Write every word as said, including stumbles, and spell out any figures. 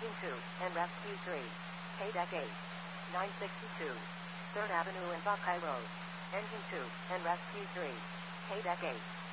Engine two, and Rescue three. K-Deck eight. nine sixty-two. third Avenue and Buckeye Road. Engine two, and Rescue three. K-Deck eight.